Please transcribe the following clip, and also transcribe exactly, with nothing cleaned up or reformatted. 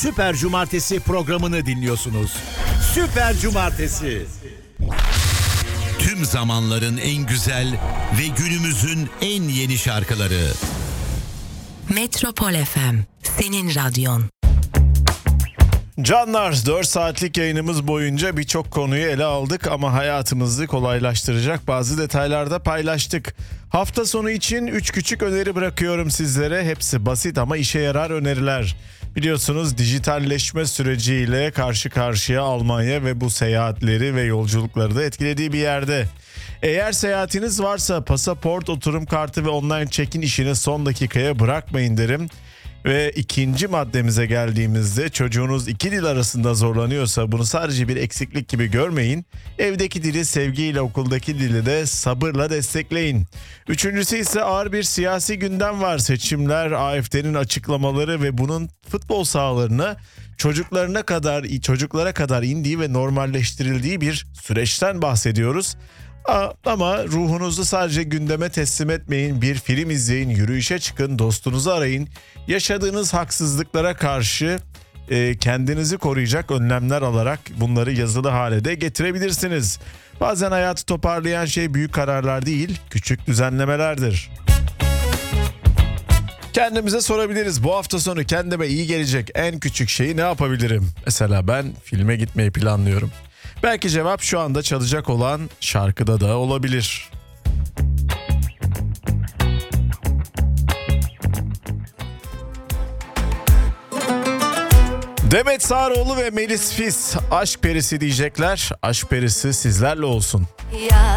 Süper Cumartesi programını dinliyorsunuz. Süper Cumartesi. Tüm zamanların en güzel ve günümüzün en yeni şarkıları. Metropol F M, senin radyon. Canlar, dört saatlik yayınımız boyunca birçok konuyu ele aldık ama hayatımızı kolaylaştıracak bazı detaylarda paylaştık. Hafta sonu için üç küçük öneri bırakıyorum sizlere. Hepsi basit ama işe yarar öneriler. Biliyorsunuz dijitalleşme süreciyle karşı karşıya Almanya ve bu seyahatleri ve yolculukları da etkilediği bir yerde. Eğer seyahatiniz varsa pasaport, oturum kartı ve online check-in işini son dakikaya bırakmayın derim. Ve ikinci maddemize geldiğimizde çocuğunuz iki dil arasında zorlanıyorsa bunu sadece bir eksiklik gibi görmeyin. Evdeki dili sevgiyle, okuldaki dili de sabırla destekleyin. Üçüncüsü ise ağır bir siyasi gündem var. Seçimler, A F D'nin açıklamaları ve bunun futbol sahalarına çocuklarına kadar, çocuklara kadar indiği ve normalleştirildiği bir süreçten bahsediyoruz. Ama ruhunuzu sadece gündeme teslim etmeyin, bir film izleyin, yürüyüşe çıkın, dostunuzu arayın. Yaşadığınız haksızlıklara karşı e, kendinizi koruyacak önlemler alarak bunları yazılı hale de getirebilirsiniz. Bazen hayatı toparlayan şey büyük kararlar değil, küçük düzenlemelerdir. Kendimize sorabiliriz, bu hafta sonu kendime iyi gelecek en küçük şeyi ne yapabilirim? Mesela ben filme gitmeyi planlıyorum. Belki cevap şu anda çalacak olan şarkıda da olabilir. Demet Sağaroğlu ve Melis Fis aşk perisi diyecekler. Aşk perisi sizlerle olsun. Ya.